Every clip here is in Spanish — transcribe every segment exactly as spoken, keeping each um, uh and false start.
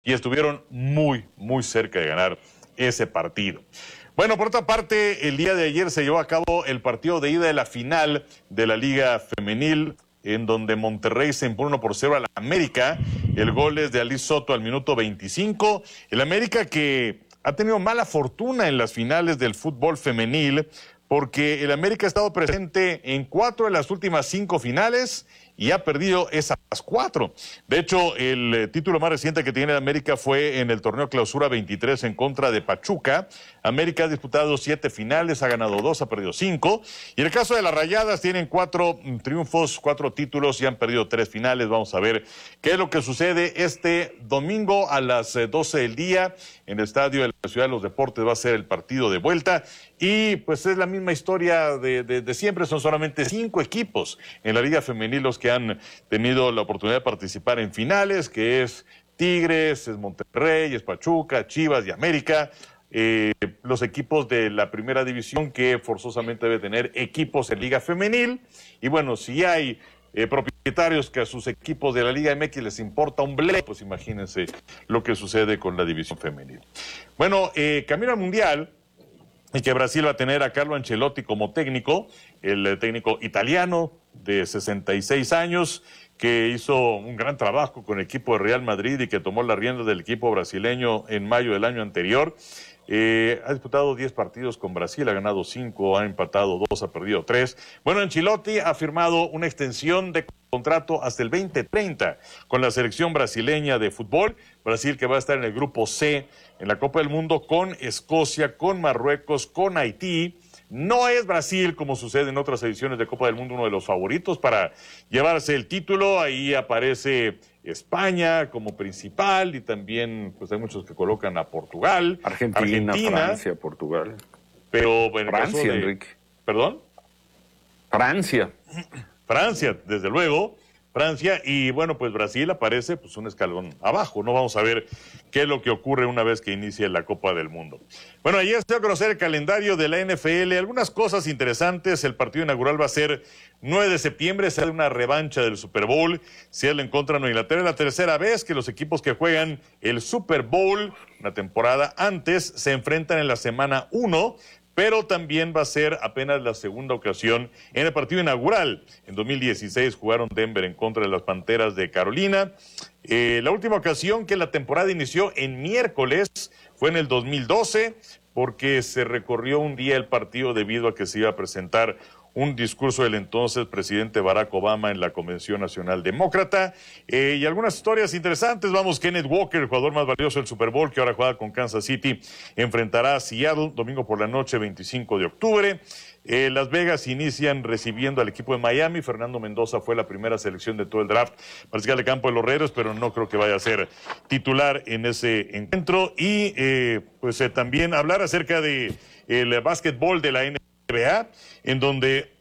y estuvieron muy, muy cerca de ganar ese partido. Bueno, por otra parte, el día de ayer se llevó a cabo el partido de ida de la final de la Liga Femenil, en donde Monterrey se impone uno por cero a la América. El gol es de Alice Soto al minuto veinticinco. El América que ha tenido mala fortuna en las finales del fútbol femenil, porque el América ha estado presente en cuatro de las últimas cinco finales y ha perdido esas cuatro. De hecho, el eh, título más reciente que tiene el América fue en el torneo Clausura veintitrés en contra de Pachuca. América ha disputado siete finales, ha ganado dos, ha perdido cinco. Y en el caso de las Rayadas, tienen cuatro mm, triunfos, cuatro títulos y han perdido tres finales. Vamos a ver qué es lo que sucede este domingo a las eh, doce del día en el estadio de la Ciudad de los Deportes. Va a ser el partido de vuelta. Y pues es la misma historia de, de, de siempre, son solamente cinco equipos en la Liga Femenil los que han tenido la oportunidad de participar en finales, que es Tigres, es Monterrey, es Pachuca, Chivas y América. Eh, los equipos de la primera división que forzosamente debe tener equipos en Liga Femenil. Y bueno, si hay eh, propietarios que a sus equipos de la Liga M X les importa un bledo, pues imagínense lo que sucede con la división femenil. Bueno, eh, camino al Mundial, y que Brasil va a tener a Carlo Ancelotti como técnico, el técnico italiano de sesenta y seis años, que hizo un gran trabajo con el equipo de Real Madrid y que tomó la rienda del equipo brasileño en mayo del año anterior. Eh, ha disputado diez partidos con Brasil, ha ganado cinco, ha empatado dos, ha perdido tres. Bueno, Ancelotti ha firmado una extensión de contrato hasta el veinte treinta con la selección brasileña de fútbol. Brasil que va a estar en el grupo C en la Copa del Mundo con Escocia, con Marruecos, con Haití. No es Brasil, como sucede en otras ediciones de Copa del Mundo, uno de los favoritos para llevarse el título. Ahí aparece España como principal y también pues hay muchos que colocan a Portugal, Argentina, Argentina Francia, Portugal. Pero bueno, Francia, de, Enrique. ¿Perdón? Francia. Francia, desde luego. Francia y bueno, pues Brasil aparece pues un escalón abajo, ¿no? Vamos a ver qué es lo que ocurre una vez que inicie la Copa del Mundo. Bueno, ayer se dio a conocer el calendario de la N F L, algunas cosas interesantes. El partido inaugural va a ser nueve de septiembre, será una revancha del Super Bowl, Seattle en contra de Nueva Inglaterra. Es la tercera vez que los equipos que juegan el Super Bowl, una temporada antes, se enfrentan en la semana uno, pero también va a ser apenas la segunda ocasión en el partido inaugural. En dos mil dieciséis jugaron Denver en contra de las Panteras de Carolina. Eh, la última ocasión que la temporada inició en miércoles fue en el dos mil doce, porque se recorrió un día el partido debido a que se iba a presentar un discurso del entonces presidente Barack Obama en la Convención Nacional Demócrata. Eh, y algunas historias interesantes. Vamos, Kenneth Walker, el jugador más valioso del Super Bowl, que ahora juega con Kansas City, enfrentará a Seattle domingo por la noche, veinticinco de octubre. Eh, Las Vegas inician recibiendo al equipo de Miami. Fernando Mendoza fue la primera selección de todo el draft para llegar al campo de los Raiders, pero no creo que vaya a ser titular en ese encuentro. Y eh, pues eh, también hablar acerca de el básquetbol de la N B A, en donde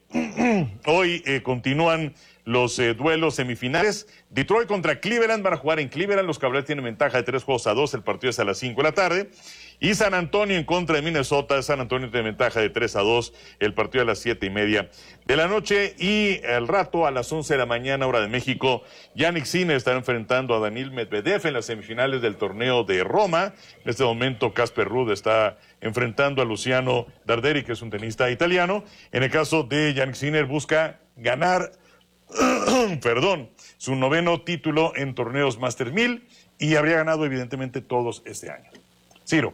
hoy eh, continúan los eh, duelos semifinales. Detroit contra Cleveland, van a jugar en Cleveland. Los Cavaliers tienen ventaja de tres juegos a dos, el partido es a las cinco de la tarde. Y San Antonio en contra de Minnesota, San Antonio tiene ventaja de tres a dos, el partido a las siete y media de la noche. Y al rato, a las once de la mañana, hora de México, Jannik Sinner estará enfrentando a Daniil Medvedev en las semifinales del torneo de Roma. En este momento, Casper Ruud está enfrentando a Luciano Darderi, que es un tenista italiano. En el caso de Jannik Sinner, busca ganar perdón, su noveno título en torneos Masters mil y habría ganado evidentemente todos este año. Ciro.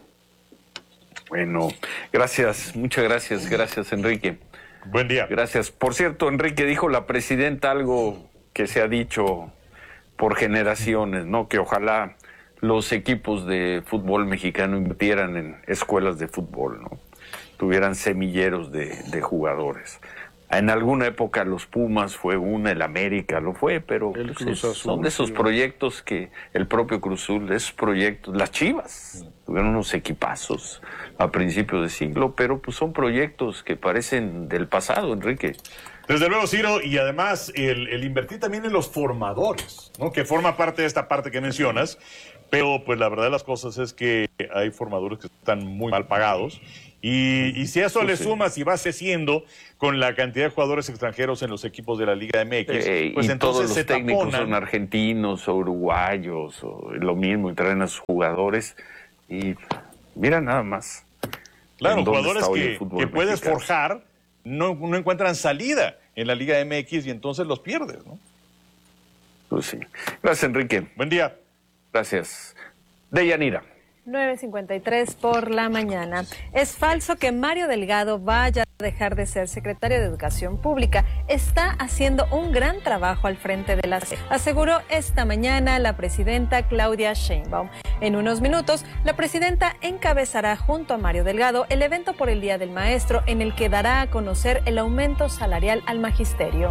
Bueno, gracias, muchas gracias, gracias Enrique. Buen día. Gracias. Por cierto, Enrique, dijo la presidenta algo que se ha dicho por generaciones, ¿no? Que ojalá los equipos de fútbol mexicano invirtieran en escuelas de fútbol, ¿no? Tuvieran semilleros de, de jugadores. En alguna época los Pumas fue una, el América lo fue, pero el pues, Cruz es, Azul, son de esos sí, proyectos que el propio Cruz Azul, esos proyectos, las Chivas, tuvieron unos equipazos a principios de siglo, pero pues son proyectos que parecen del pasado, Enrique. Desde luego, Ciro, y además el, el invertir también en los formadores, ¿no? Que forma parte de esta parte que mencionas, pero pues la verdad de las cosas es que hay formadores que están muy mal pagados. Y, y si a eso le sumas y vas creciendo con la cantidad de jugadores extranjeros en los equipos de la Liga M X, eh, pues y entonces todos los se técnicos taponan. son argentinos o uruguayos o lo mismo, y traen a sus jugadores y mira nada más. Claro, jugadores que, que puedes mexicano. forjar no, no encuentran salida en la Liga M X y entonces los pierdes, ¿no? Pues sí. Gracias, Enrique. Buen día. Gracias. Deyanira. nueve cincuenta y tres por la mañana. Es falso que Mario Delgado vaya a dejar de ser secretario de Educación Pública. Está haciendo un gran trabajo al frente de la S E P, aseguró esta mañana la presidenta Claudia Sheinbaum. En unos minutos, la presidenta encabezará junto a Mario Delgado el evento por el Día del Maestro, en el que dará a conocer el aumento salarial al magisterio.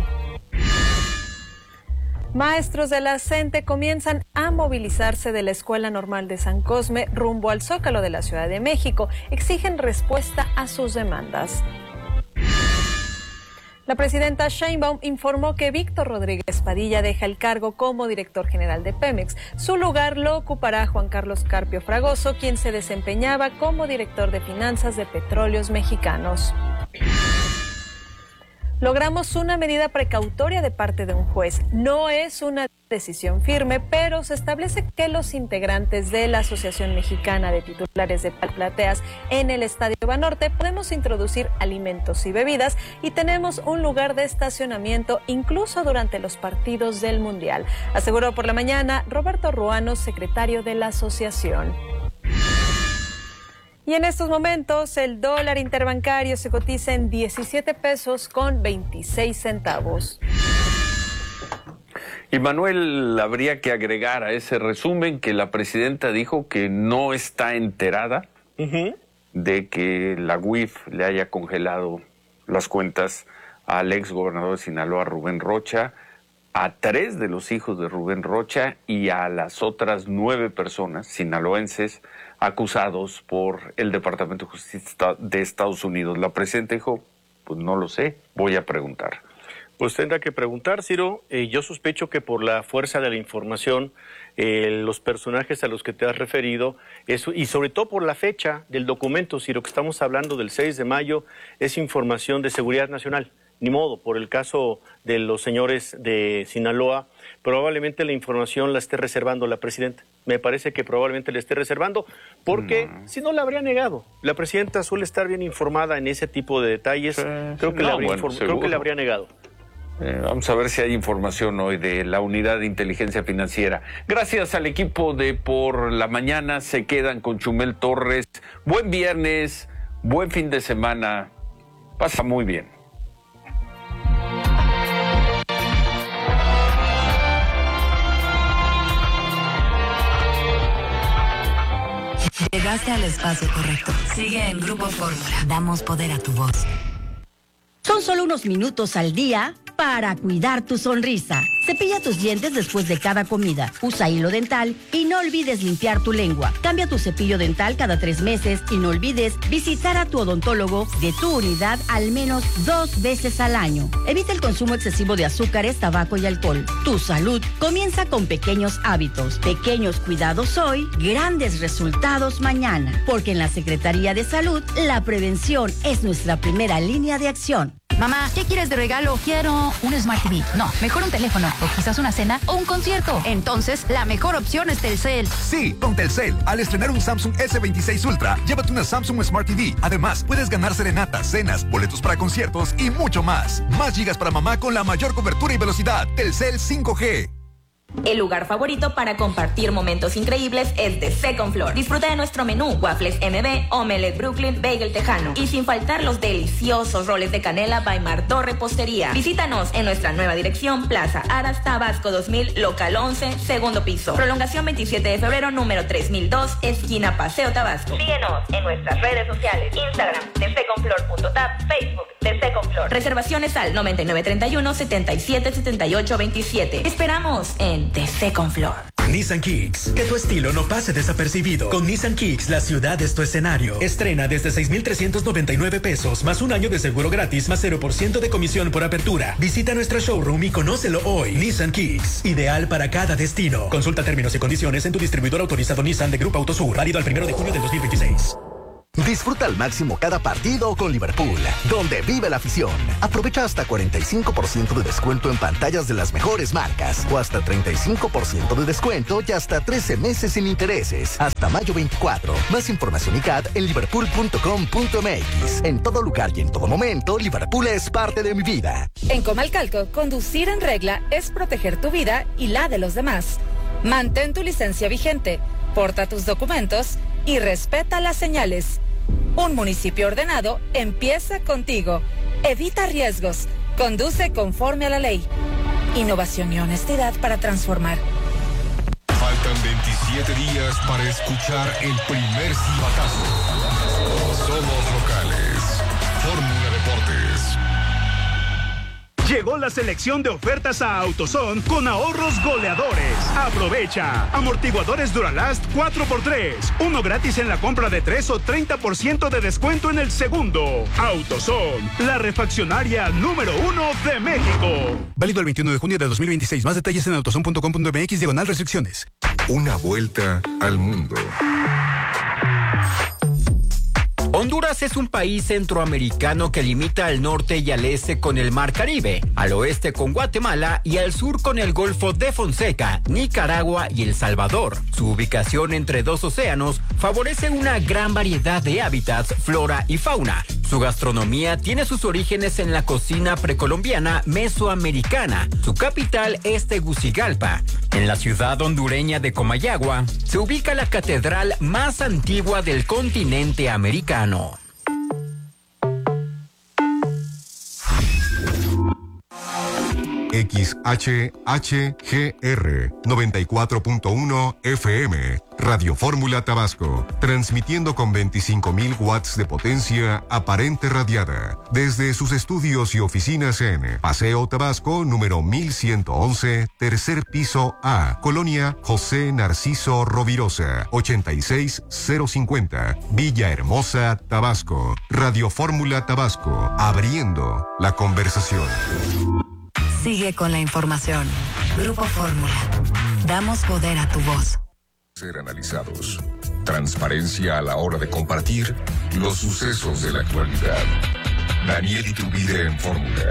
Maestros de la CENTE comienzan a movilizarse de la Escuela Normal de San Cosme rumbo al Zócalo de la Ciudad de México. Exigen respuesta a sus demandas. La presidenta Sheinbaum informó que Víctor Rodríguez Padilla deja el cargo como director general de Pemex. Su lugar lo ocupará Juan Carlos Carpio Fragoso, quien se desempeñaba como director de finanzas de Petróleos Mexicanos. Logramos una medida precautoria de parte de un juez. No es una decisión firme, pero se establece que los integrantes de la Asociación Mexicana de Titulares de Plateas en el Estadio Banorte podemos introducir alimentos y bebidas y tenemos un lugar de estacionamiento incluso durante los partidos del Mundial, aseguró por la mañana Roberto Ruano, secretario de la asociación. Y en estos momentos el dólar interbancario se cotiza en diecisiete pesos con veintiséis centavos. Y Manuel, habría que agregar a ese resumen que la presidenta dijo que no está enterada uh-huh. de que la U I F le haya congelado las cuentas al ex gobernador de Sinaloa, Rubén Rocha, a tres de los hijos de Rubén Rocha y a las otras nueve personas sinaloenses acusados por el Departamento de Justicia de Estados Unidos. La presidenta dijo, pues no lo sé, voy a preguntar. Pues tendrá que preguntar, Ciro. Eh, yo sospecho que por la fuerza de la información, eh, los personajes a los que te has referido, eso, y sobre todo por la fecha del documento, Ciro, que estamos hablando del seis de mayo, es información de seguridad nacional. Ni modo, por el caso de los señores de Sinaloa, probablemente la información la esté reservando la presidenta. Me parece que probablemente la esté reservando porque no. si no la habría negado. La presidenta suele estar bien informada en ese tipo de detalles. Eh, creo, que no, la habría bueno, creo que la habría negado. Eh, vamos a ver si hay información hoy de la Unidad de Inteligencia Financiera. Gracias al equipo de Por la Mañana. Se quedan con Chumel Torres. Buen viernes, buen fin de semana. Pasa muy bien. Llegaste al espacio correcto. Sigue en Grupo Fórmula. Damos poder a tu voz. Son solo unos minutos al día para cuidar tu sonrisa. Cepilla tus dientes después de cada comida. Usa hilo dental y no olvides limpiar tu lengua. Cambia tu cepillo dental cada tres meses y no olvides visitar a tu odontólogo de tu unidad al menos dos veces al año. Evita el consumo excesivo de azúcares, tabaco y alcohol. Tu salud comienza con pequeños hábitos. Pequeños cuidados hoy, grandes resultados mañana. Porque en la Secretaría de Salud, la prevención es nuestra primera línea de acción. Mamá, ¿qué quieres de regalo? Quiero un Smart T V. No, mejor un teléfono. O quizás una cena o un concierto. Entonces, la mejor opción es Telcel. Sí, con Telcel. Al estrenar un Samsung ese veintiséis Ultra, llévate una Samsung Smart T V. Además, puedes ganar serenatas, cenas, boletos para conciertos y mucho más. Más gigas para mamá con la mayor cobertura y velocidad. Telcel cinco G. El lugar favorito para compartir momentos increíbles es The Second Floor. Disfruta de nuestro menú, waffles M B, omelette Brooklyn, bagel tejano y sin faltar los deliciosos roles de canela by Martó Repostería. Visítanos en nuestra nueva dirección, Plaza Aras Tabasco dos mil, local once, segundo piso. Prolongación veintisiete de febrero, número tres mil dos, esquina Paseo Tabasco. Síguenos en nuestras redes sociales, Instagram, the second floor punto tap, Facebook, The Second Floor. Reservaciones al noventa y nueve treinta y uno, setenta y siete setenta y ocho veintisiete. Esperamos en The Second Floor. Nissan Kicks. Que tu estilo no pase desapercibido. Con Nissan Kicks, la ciudad es tu escenario. Estrena desde seis mil trescientos noventa y nueve pesos, más un año de seguro gratis, más cero por ciento de comisión por apertura. Visita nuestra showroom y conócelo hoy. Nissan Kicks, ideal para cada destino. Consulta términos y condiciones en tu distribuidor autorizado Nissan de Grupo Autosur, válido al primero de junio del dos mil veintiséis. Disfruta al máximo cada partido con Liverpool, donde vive la afición. Aprovecha hasta cuarenta y cinco por ciento de descuento en pantallas de las mejores marcas, o hasta treinta y cinco por ciento de descuento y hasta trece meses sin intereses, hasta mayo veinticuatro. Más información y C A D en liverpool punto com punto m x. En todo lugar y en todo momento, Liverpool es parte de mi vida. En Comalcalco, conducir en regla es proteger tu vida y la de los demás. Mantén tu licencia vigente, porta tus documentos y respeta las señales. Un municipio ordenado empieza contigo. Evita riesgos. Conduce conforme a la ley. Innovación y honestidad para transformar. Faltan veintisiete días para escuchar el primer silbatazo. Somos locales. Fórmula Deportes. Llegó la selección de ofertas a AutoZone con ahorros goleadores. Aprovecha. Amortiguadores Duralast cuatro por tres. Uno gratis en la compra de tres o treinta por ciento de descuento en el segundo. AutoZone, la refaccionaria número uno de México. Válido el veintiuno de junio de dos mil veintiséis. Más detalles en autozone punto com punto m x diagonal restricciones. Una vuelta al mundo. Honduras es un país centroamericano que limita al norte y al este con el Mar Caribe, al oeste con Guatemala y al sur con el Golfo de Fonseca, Nicaragua y El Salvador. Su ubicación entre dos océanos favorece una gran variedad de hábitats, flora y fauna. Su gastronomía tiene sus orígenes en la cocina precolombiana mesoamericana. Su capital es Tegucigalpa. En la ciudad hondureña de Comayagua se ubica la catedral más antigua del continente americano. X H H G R noventa y cuatro punto uno F M, Radio Fórmula Tabasco, transmitiendo con veinticinco mil watts de potencia aparente radiada, desde sus estudios y oficinas en Paseo Tabasco, número mil ciento once, tercer piso A, Colonia José Narciso Rovirosa, ochenta y seis cero cincuenta, Villahermosa, Tabasco. Radio Fórmula Tabasco, abriendo la conversación. Sigue con la información. Grupo Fórmula. Damos poder a tu voz. Ser analizados. Transparencia a la hora de compartir los sucesos de la actualidad. Daniel Iturbide en Fórmula.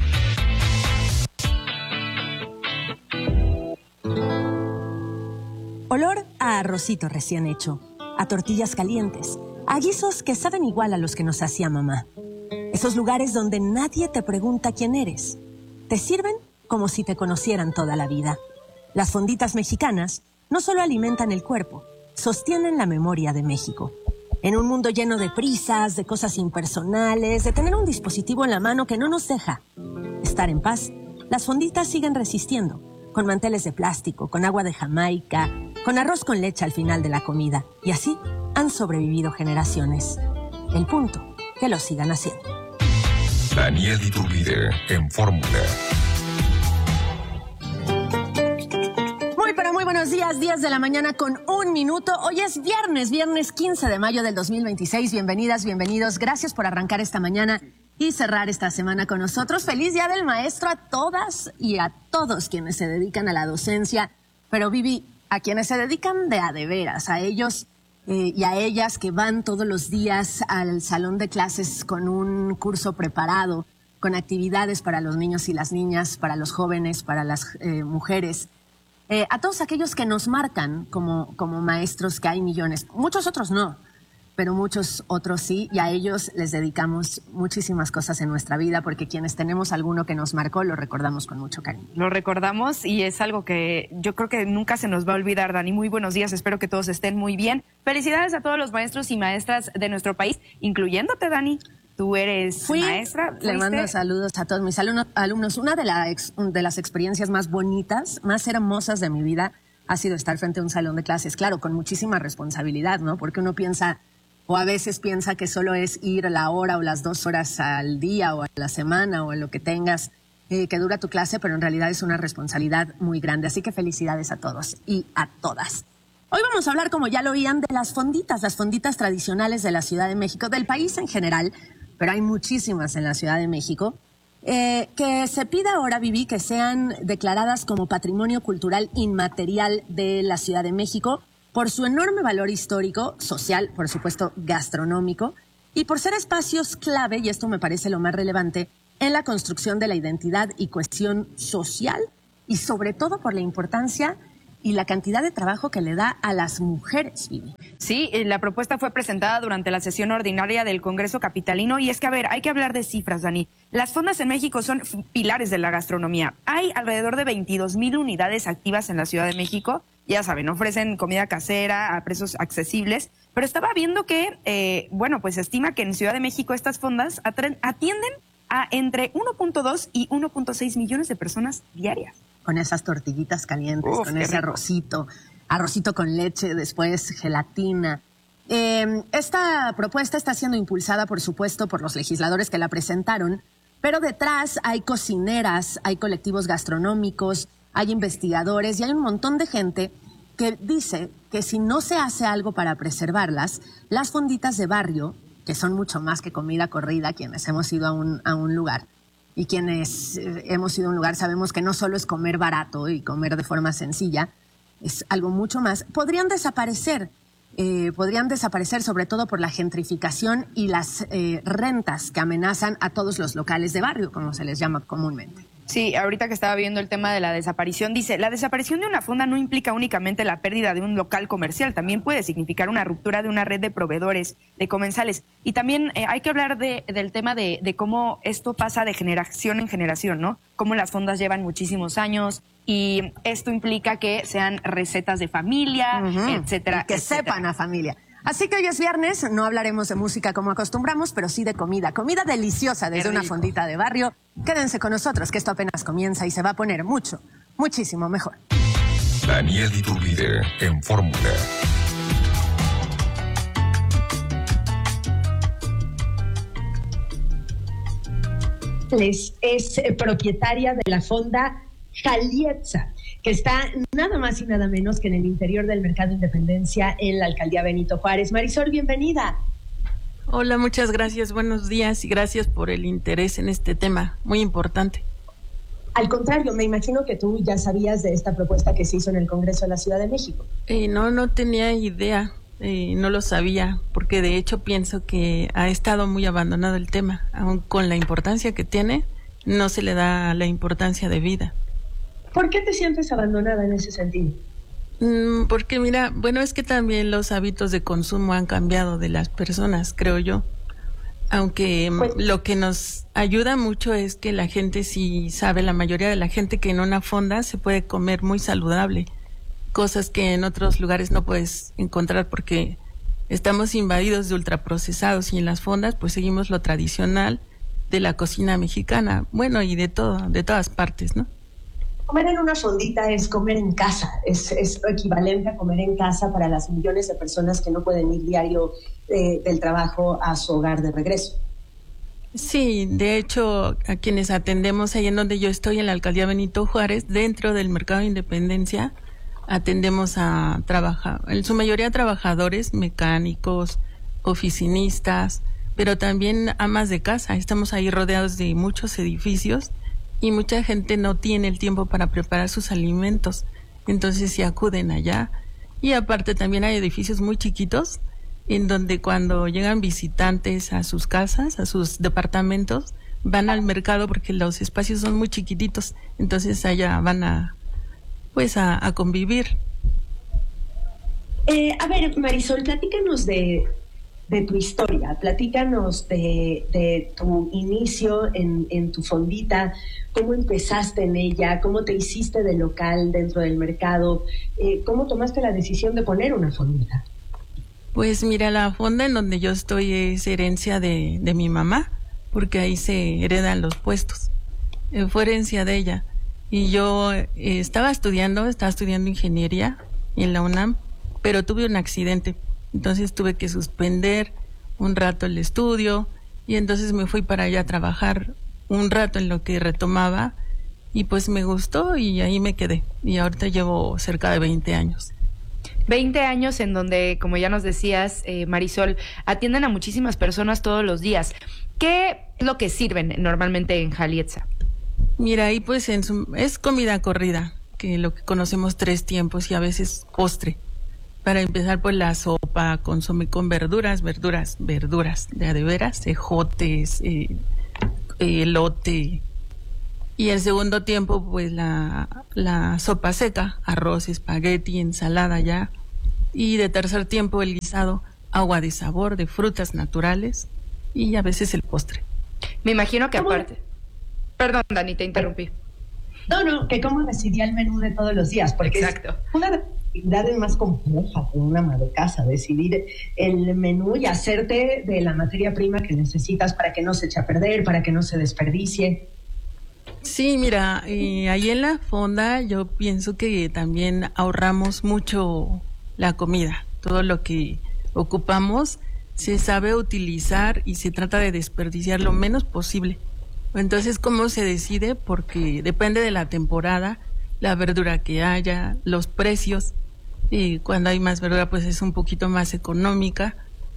Olor a arrocito recién hecho, a tortillas calientes, a guisos que saben igual a los que nos hacía mamá. Esos lugares donde nadie te pregunta quién eres. Te sirven como si te conocieran toda la vida. Las fonditas mexicanas no solo alimentan el cuerpo, sostienen la memoria de México. En un mundo lleno de prisas, de cosas impersonales, de tener un dispositivo en la mano que no nos deja estar en paz, las fonditas siguen resistiendo, con manteles de plástico, con agua de Jamaica, con arroz con leche al final de la comida. Y así han sobrevivido generaciones. El punto, que lo sigan haciendo. Daniel Iturbide en Fórmula. Muy, pero muy buenos días, diez de la mañana con un minuto. Hoy es viernes, viernes quince de mayo del dos mil veintiséis. Bienvenidas, bienvenidos. Gracias por arrancar esta mañana y cerrar esta semana con nosotros. Feliz Día del Maestro a todas y a todos quienes se dedican a la docencia. Pero, Vivi, a quienes se dedican de a de veras, a ellos Eh, y a ellas que van todos los días al salón de clases con un curso preparado, con actividades para los niños y las niñas, para los jóvenes, para las eh, mujeres. Eh, a todos aquellos que nos marcan como, como maestros, que hay millones, muchos otros no, pero muchos otros sí, y a ellos les dedicamos muchísimas cosas en nuestra vida, porque quienes tenemos alguno que nos marcó, lo recordamos con mucho cariño. Lo recordamos y es algo que yo creo que nunca se nos va a olvidar, Dani. Muy buenos días, espero que todos estén muy bien. Felicidades a todos los maestros y maestras de nuestro país, incluyéndote, Dani. Tú eres Fui, maestra. Le mando saludos a todos mis alumnos. alumnos. Una de, la ex, de las experiencias más bonitas, más hermosas de mi vida ha sido estar frente a un salón de clases, claro, con muchísima responsabilidad, ¿no? Porque uno piensa, o a veces piensa que solo es ir la hora o las dos horas al día o a la semana o a lo que tengas eh, que dura tu clase, pero en realidad es una responsabilidad muy grande. Así que felicidades a todos y a todas. Hoy vamos a hablar, como ya lo oían, de las fonditas, las fonditas tradicionales de la Ciudad de México, del país en general, pero hay muchísimas en la Ciudad de México, eh, que se pide ahora, Vivi, que sean declaradas como Patrimonio Cultural Inmaterial de la Ciudad de México por su enorme valor histórico, social, por supuesto, gastronómico, y por ser espacios clave, y esto me parece lo más relevante, en la construcción de la identidad y cohesión social, y sobre todo por la importancia y la cantidad de trabajo que le da a las mujeres, Vivi. Sí, la propuesta fue presentada durante la sesión ordinaria del Congreso Capitalino y es que, a ver, hay que hablar de cifras, Dani. Las fondas en México son pilares de la gastronomía. Hay alrededor de veintidós mil unidades activas en la Ciudad de México. Ya saben, ofrecen comida casera a precios accesibles, pero estaba viendo que, eh, bueno, pues se estima que en Ciudad de México estas fondas atienden a entre uno punto dos y uno punto seis millones de personas diarias. Con esas tortillitas calientes, Uf, con ese rico. arrocito, arrocito con leche, después gelatina. Eh, esta propuesta está siendo impulsada, por supuesto, por los legisladores que la presentaron, pero detrás hay cocineras, hay colectivos gastronómicos, hay investigadores y hay un montón de gente que dice que si no se hace algo para preservarlas, las fonditas de barrio, que son mucho más que comida corrida, quienes hemos ido a un, a un lugar, y quienes eh, hemos ido a un lugar sabemos que no solo es comer barato y comer de forma sencilla, es algo mucho más. Podrían desaparecer, eh, podrían desaparecer sobre todo por la gentrificación y las eh, rentas que amenazan a todos los locales de barrio, como se les llama comúnmente. Sí, ahorita que estaba viendo el tema de la desaparición, dice, la desaparición de una fonda no implica únicamente la pérdida de un local comercial, también puede significar una ruptura de una red de proveedores, de comensales. Y también eh, hay que hablar de, del tema de, de cómo esto pasa de generación en generación, ¿no? Cómo las fondas llevan muchísimos años y esto implica que sean recetas de familia, uh-huh. etcétera. Que etcétera. sepan a familia. Así que hoy es viernes, no hablaremos de música como acostumbramos, pero sí de comida. Comida deliciosa desde una fondita de barrio. Quédense con nosotros, que esto apenas comienza y se va a poner mucho, muchísimo mejor. Daniel Iturbide en Fórmula. Es, es propietaria de la fonda Jalietza, que está nada más y nada menos que en el interior del Mercado Independencia en la Alcaldía Benito Juárez. Marisol, bienvenida. Hola, muchas gracias, buenos días y gracias por el interés en este tema, muy importante. Al contrario, me imagino que tú ya sabías de esta propuesta que se hizo en el Congreso de la Ciudad de México. Eh, no, no tenía idea, eh, no lo sabía, porque de hecho pienso que ha estado muy abandonado el tema, aun con la importancia que tiene, no se le da la importancia debida. ¿Por qué te sientes abandonada en ese sentido? Mm, porque mira, bueno, es que también los hábitos de consumo han cambiado de las personas, creo yo. Aunque pues, lo que nos ayuda mucho es que la gente sí sabe, la mayoría de la gente, que en una fonda se puede comer muy saludable, cosas que en otros lugares no puedes encontrar porque estamos invadidos de ultraprocesados y en las fondas pues seguimos lo tradicional de la cocina mexicana, bueno, y de todo, de todas partes, ¿no? Comer en una fondita es comer en casa, es, es equivalente a comer en casa para las millones de personas que no pueden ir diario eh, del trabajo a su hogar de regreso. Sí, de hecho, a quienes atendemos ahí en donde yo estoy, en la Alcaldía Benito Juárez, dentro del Mercado de Independencia, atendemos a trabajar, en su mayoría trabajadores, mecánicos, oficinistas, pero también amas de casa. Estamos ahí rodeados de muchos edificios y mucha gente no tiene el tiempo para preparar sus alimentos, entonces sí acuden allá. Y aparte también hay edificios muy chiquitos en donde cuando llegan visitantes a sus casas, a sus departamentos, van al mercado porque los espacios son muy chiquititos, entonces allá van a pues a, a convivir. Eh, a ver, Marisol, platícanos de de tu historia, platícanos de, de tu inicio en, en tu fondita, cómo empezaste en ella, cómo te hiciste de local dentro del mercado, eh, cómo tomaste la decisión de poner una fondita. Pues mira, la fonda en donde yo estoy es herencia de, de mi mamá, porque ahí se heredan los puestos, eh, fue herencia de ella. Y yo eh, estaba estudiando, estaba estudiando ingeniería en la UNAM, pero tuve un accidente. Entonces tuve que suspender un rato el estudio y entonces me fui para allá a trabajar un rato en lo que retomaba y pues me gustó y ahí me quedé. Y ahorita llevo cerca de veinte años. veinte años en donde, como ya nos decías, eh, Marisol, atienden a muchísimas personas todos los días. ¿Qué es lo que sirven normalmente en Jalietza? Mira, ahí pues en su, es comida corrida, que lo que conocemos tres tiempos y a veces postre. Para empezar, pues la sopa, consomé con verduras, verduras, verduras, de a de veras, ejotes, eh, elote. Y el segundo tiempo, pues la, la sopa seca, arroz, espagueti, ensalada ya. Y de tercer tiempo, el guisado, agua de sabor, de frutas naturales y a veces el postre. Me imagino que aparte... Perdón, Dani, te interrumpí. No, no, que cómo decidía el menú de todos los días, porque Exacto. es una de las actividades más complejas de una ama de casa, decidir el menú y hacerte de la materia prima que necesitas para que no se eche a perder, para que no se desperdicie. Sí, mira, eh, ahí en la fonda yo pienso que también ahorramos mucho la comida. Todo lo que ocupamos se sabe utilizar y se trata de desperdiciar lo menos posible. Entonces, ¿cómo se decide? Porque depende de la temporada, la verdura que haya, los precios. Y cuando hay más verdura, pues es un poquito más económica.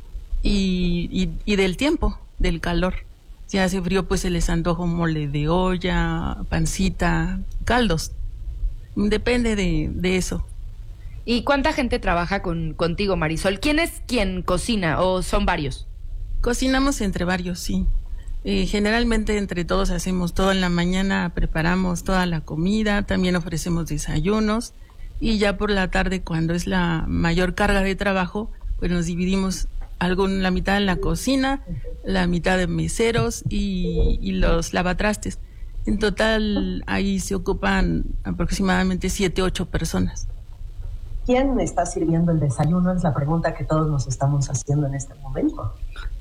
Y, y, y del tiempo, del calor. Si hace frío, pues se les antoja un mole de olla, pancita, caldos. Depende de, de eso. ¿Y cuánta gente trabaja con, contigo, Marisol? ¿Quién es quien cocina o son varios? Cocinamos entre varios, sí. Eh, generalmente entre todos hacemos todo en la mañana, preparamos toda la comida, también ofrecemos desayunos y ya por la tarde, cuando es la mayor carga de trabajo, pues nos dividimos algo, la mitad en la cocina, la mitad de meseros y, y los lavatrastes. En total ahí se ocupan aproximadamente siete, ocho personas. ¿Quién está sirviendo el desayuno? Es la pregunta que todos nos estamos haciendo en este momento.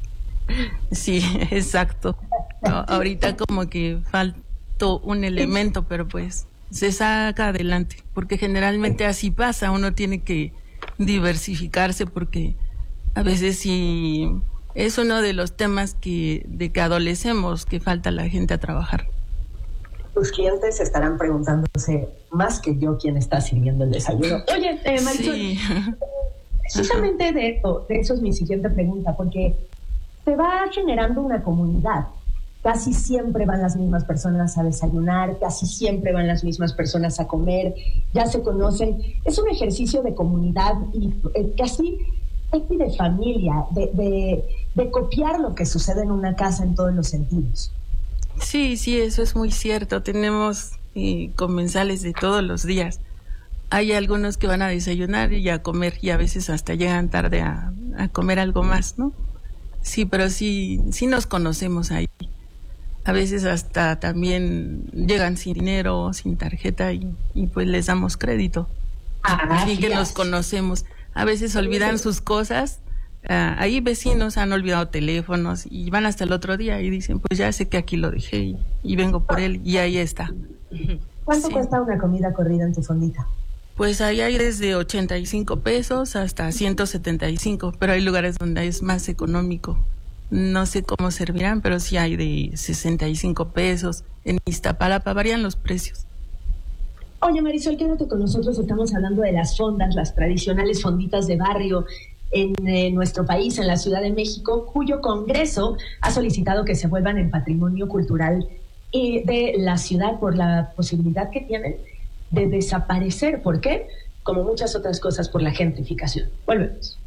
Sí, exacto. No, ahorita como que faltó un elemento, pero pues se saca adelante, porque generalmente así pasa, uno tiene que diversificarse porque a veces sí es uno de los temas que de que adolecemos, que falta la gente a trabajar. Tus clientes estarán preguntándose más que yo quién está sirviendo el desayuno. Oye, eh, Marisol, sí. Precisamente de eso, de eso es mi siguiente pregunta, porque se va generando una comunidad. Casi siempre van las mismas personas a desayunar, casi siempre van las mismas personas a comer, ya se conocen. Es un ejercicio de comunidad y eh, casi, casi de familia, de, de, de copiar lo que sucede en una casa en todos los sentidos. Sí, sí, eso es muy cierto. Tenemos eh, comensales de todos los días. Hay algunos que van a desayunar y a comer y a veces hasta llegan tarde a, a comer algo más, ¿no? Sí, pero sí, sí nos conocemos ahí. A veces hasta también llegan sin dinero, sin tarjeta y, y pues les damos crédito. Ah, así que nos conocemos. A veces olvidan sus cosas. Uh, ahí vecinos han olvidado teléfonos y van hasta el otro día y dicen, pues ya sé que aquí lo dejé y, y vengo por él y ahí está. ¿Cuánto Sí. cuesta una comida corrida en tu fondita? Pues ahí hay desde ochenta y cinco pesos hasta ciento setenta y cinco, pero hay lugares donde es más económico. No sé cómo servirán, pero sí hay de sesenta y cinco pesos. En Iztapalapa varían los precios. Oye, Marisol, quédate con nosotros. Estamos hablando de las fondas, las tradicionales fonditas de barrio en eh, nuestro país, en la Ciudad de México, cuyo Congreso ha solicitado que se vuelvan en patrimonio cultural eh, de la ciudad por la posibilidad que tienen de desaparecer. ¿Por qué? Como muchas otras cosas, por la gentrificación. Volvemos.